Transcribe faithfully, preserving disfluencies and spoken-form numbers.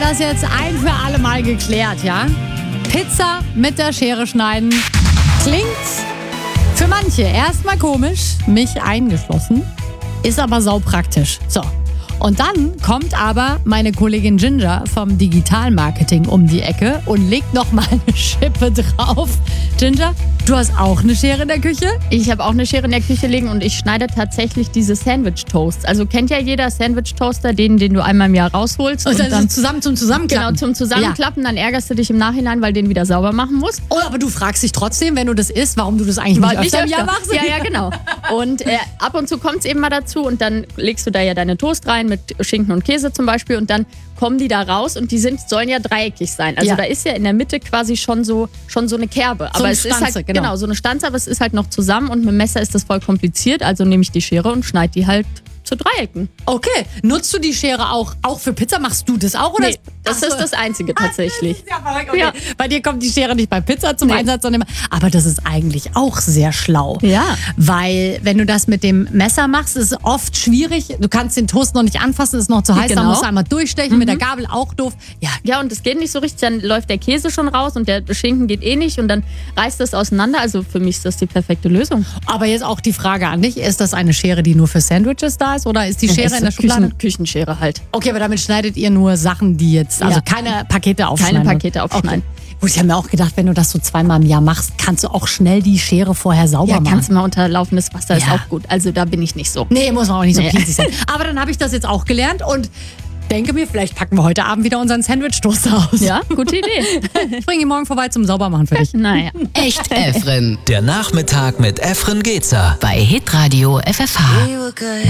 das jetzt ein für alle Mal geklärt, ja? Pizza mit der Schere schneiden klingt für manche erstmal komisch, mich eingeschlossen, ist aber saupraktisch. So. Und dann kommt aber meine Kollegin Ginger vom Digitalmarketing um die Ecke und legt noch mal eine Schippe drauf. Ginger, du hast auch eine Schere in der Küche? Ich habe auch eine Schere in der Küche liegen und ich schneide tatsächlich diese Sandwich-Toasts. Also kennt ja jeder Sandwich-Toaster, den, den du einmal im Jahr rausholst. Und, Und, dann, dann zusammen zum Zusammenklappen. Genau, zum Zusammenklappen. Dann ärgerst du dich im Nachhinein, weil du den wieder sauber machen musst. Oh, aber du fragst dich trotzdem, wenn du das isst, warum du das eigentlich nicht, Weil öfter im öfter. Jahr machst. Ja, ja, genau. Und äh, ab und zu kommt es eben mal dazu und dann legst du da ja deine Toast rein mit Schinken und Käse zum Beispiel und dann kommen die da raus und die sind, sollen ja dreieckig sein. Also Ja. da ist ja in der Mitte quasi schon so, schon so eine Kerbe. So aber eine es ist Stanze, halt, genau. genau, so eine Stanze, aber es ist halt noch zusammen und mit dem Messer ist das voll kompliziert. Also nehme ich die Schere und schneide die halt zu Dreiecken. Okay, nutzt du die Schere auch, auch für Pizza? Machst du das auch? Oder Nee, das Ach ist so. das Einzige tatsächlich. Ja, verrückt, okay. Ja. Bei dir kommt die Schere nicht bei Pizza zum Nee. Einsatz, sondern immer. Aber das ist eigentlich auch sehr schlau. Ja. Weil, wenn du das mit dem Messer machst, ist es oft schwierig. Du kannst den Toast noch nicht anfassen, ist noch zu heiß, Genau. dann musst du einmal durchstechen. Mhm. Mit der Gabel auch doof. Ja, Ja, und es geht nicht so richtig, dann läuft der Käse schon raus und der Schinken geht eh nicht und dann reißt das auseinander. Also für mich ist das die perfekte Lösung. aber jetzt auch die Frage an dich: Ist das eine Schere, die nur für Sandwiches da ist? Oder ist die Schere Ist in der so Schublade? Küchen, Küchenschere halt. Okay, aber damit schneidet ihr nur Sachen, die jetzt, also Ja. keine Pakete aufschneiden. Keine Pakete aufschneiden. Okay. Gut, ich habe mir auch gedacht, wenn du das so zweimal im Jahr machst, kannst du auch schnell die Schere vorher sauber Ja, machen. kannst du mal unter laufendes Wasser, ist Ja. auch gut. Also da bin ich nicht so. Nee, muss man auch nicht so Nee. pinzig sein. Aber dann habe ich das jetzt auch gelernt und denke mir, vielleicht packen wir heute Abend wieder unseren Sandwich-Toaster aus. Ja, gute Idee. Ich bringe ihn morgen vorbei zum Saubermachen für dich. Naja. Echt Efren. Der Nachmittag mit Efren Getzer. Bei Hitradio F F H.